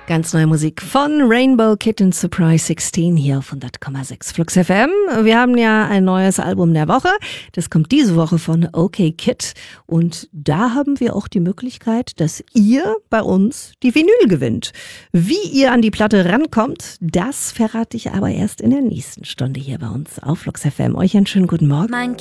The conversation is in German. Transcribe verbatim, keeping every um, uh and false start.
Ganz neue Musik von Rainbow Kitten Surprise sechzehn hier auf hundert Komma sechs Flux F M. Wir haben ja ein neues Album der Woche. Das kommt diese Woche von OK Kid. Und da haben wir auch die Möglichkeit, dass ihr bei uns die Vinyl gewinnt. Wie ihr an die Platte rankommt, das verrate ich aber erst in der nächsten Stunde hier bei uns auf Flux F M. Euch einen schönen guten Morgen. Mein